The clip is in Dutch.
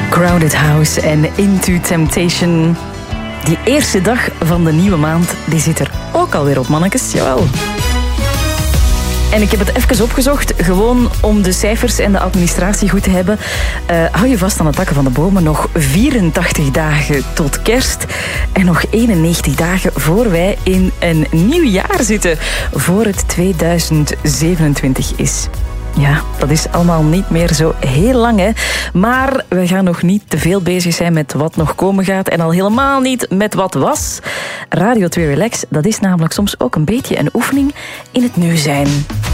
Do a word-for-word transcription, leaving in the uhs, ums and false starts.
Crowded House en Into Temptation. Die eerste dag van de nieuwe maand, die zit er ook alweer op, mannetjes. Jawel. En ik heb het even opgezocht, gewoon om de cijfers en de administratie goed te hebben. Uh, hou je vast aan de takken van de bomen. Nog vierentachtig dagen tot kerst. En nog eenennegentig dagen voor wij in een nieuw jaar zitten. Voor het tweeduizend zevenentwintig is. Ja, dat is allemaal niet meer zo heel lang, hè. Maar we gaan nog niet te veel bezig zijn met wat nog komen gaat. En al helemaal niet met wat was. Radio twee Relax, dat is namelijk soms ook een beetje een oefening in het nu zijn.